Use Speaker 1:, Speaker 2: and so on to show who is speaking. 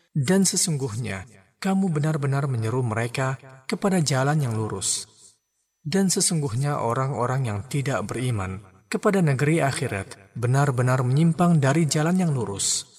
Speaker 1: Dan sesungguhnya kamu benar-benar menyeru mereka kepada jalan yang lurus. Dan sesungguhnya orang-orang yang tidak beriman kepada negeri akhirat benar-benar menyimpang dari jalan yang lurus.